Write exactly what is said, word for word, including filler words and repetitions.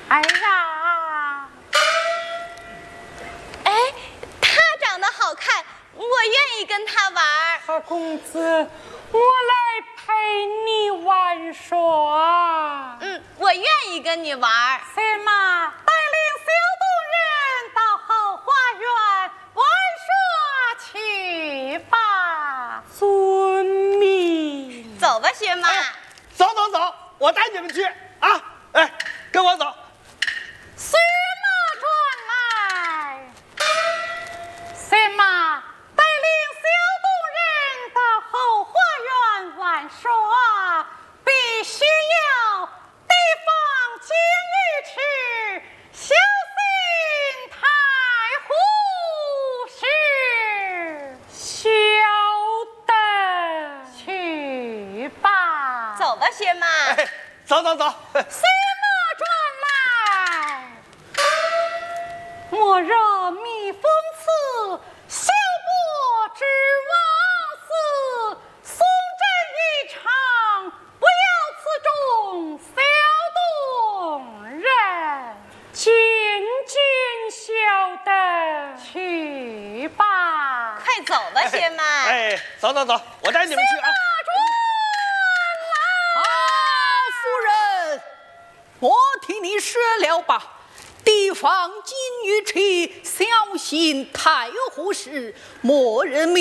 哎呀， 哎，他长得好看，我愿意跟他玩。 二公子，我来陪你玩耍。 嗯，我愿意跟你玩。 什么？带领小动人到后花园玩耍去吧。遵命。 走吧，薛妈。 哎，走走走，我带你们去啊！哎，跟我走。 薛马转来。什么？带领小动人到后花园玩耍，必须要提防金鱼池，小心太护是。晓得。去吧。 走吧，薛妈。 哎，走走走。 什么转来？莫惹蜜蜂刺，小波之王死。送战一场，不要此中小动人。渐渐晓得。去吧。 快走吧，薛妈。 哎，走走走，我带你们去啊！ 啊，夫人，我替你说了吧，提防金玉池，小心太护事，莫人